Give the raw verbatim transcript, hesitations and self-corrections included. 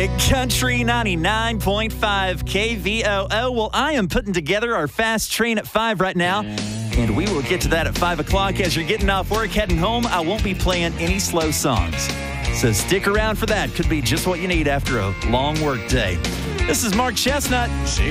Big Country ninety-nine point five K V O O. Well, I am putting together our fast train at five right now, and we will get to that at five o'clock. As you're getting off work, heading home, I won't be playing any slow songs. So stick around for that. Could be just what you need after a long work day. This is Mark Chestnut.